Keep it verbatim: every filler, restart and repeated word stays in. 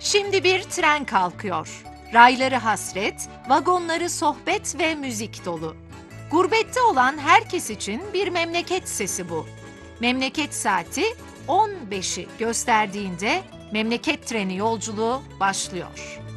Şimdi bir tren kalkıyor. Rayları hasret, vagonları sohbet ve müzik dolu. Gurbette olan herkes için bir memleket sesi bu. Memleket saati on beşi gösterdiğinde memleket treni yolculuğu başlıyor.